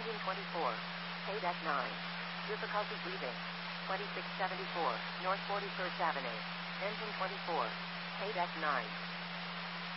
Engine 24. Paydeck 9. Difficulty breathing. 2674, North 41st Avenue. Engine 24. Paydeck 9.